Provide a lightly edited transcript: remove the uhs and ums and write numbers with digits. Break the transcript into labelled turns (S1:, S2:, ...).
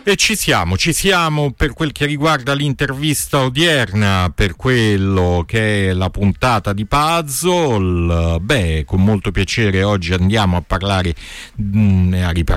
S1: E ci siamo per quel che riguarda l'intervista odierna, per quello che è la puntata di Puzzle. Con molto piacere oggi andiamo a parlare, a riparlare